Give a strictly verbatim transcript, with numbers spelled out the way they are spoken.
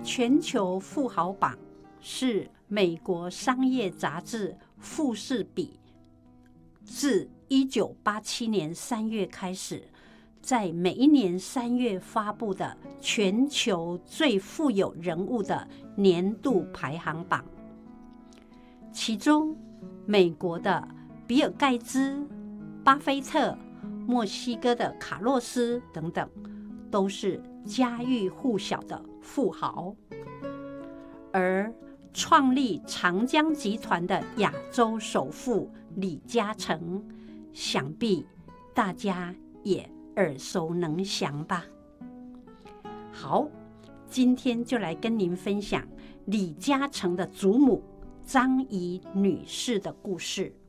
全球富豪榜是美国商业杂志富士比自一九八七年三月开始，在每一年三月发布的全球最富有人物的年度排行榜。其中，美国的比尔盖茨、巴菲特、墨西哥的卡洛斯等等，都是家喻户晓的富豪。而创立长江集团的亚洲首富李嘉诚，想必大家也耳熟能详吧。好，今天就来跟您分享李嘉诚的祖母张怡女士的故事。